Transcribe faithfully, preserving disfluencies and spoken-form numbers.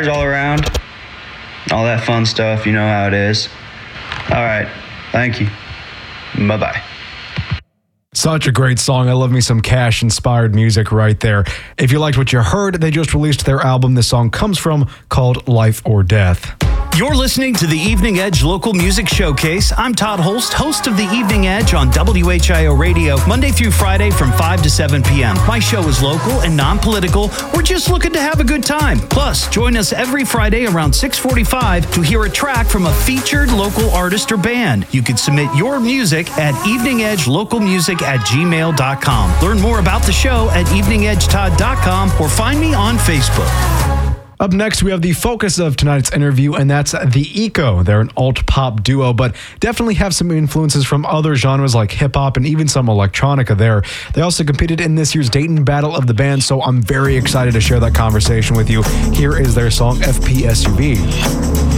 fires all around. All that fun stuff, you know how it is. All right. Thank you. Bye-bye. Such a great song. I love me some Cash-inspired music right there. If you liked what you heard, they just released their album this song comes from called Life or Death. You're listening to the Evening Edge Local Music Showcase. I'm Todd Holst, host of the Evening Edge on W H I O Radio, Monday through Friday from five to seven p.m. My show is local and non-political. We're just looking to have a good time. Plus, join us every Friday around six forty-five to hear a track from a featured local artist or band. You can submit your music at evening edge local music at gmail dot com. Learn more about the show at evening edge todd dot com or find me on Facebook. Up next, we have the focus of tonight's interview, and that's The Eco. They're an alt-pop duo, but definitely have some influences from other genres like hip-hop and even some electronica there. They also competed in this year's Dayton Battle of the Bands, so I'm very excited to share that conversation with you. Here is their song, F P S U V.